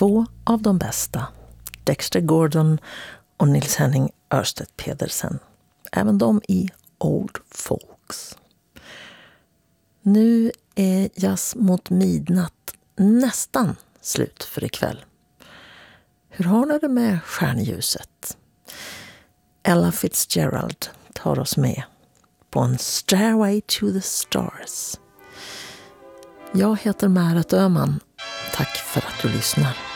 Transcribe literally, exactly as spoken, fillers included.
två av de bästa, Dexter Gordon och Nils Henning Ørsted Pedersen, även de i Old Folks. Nu är Jazz mot midnatt nästan slut för ikväll. Hur har ni det med stjärnljuset? Ella Fitzgerald tar oss med på en Stairway to the Stars. Jag heter Märet Öhman. Tack för att du lyssnar.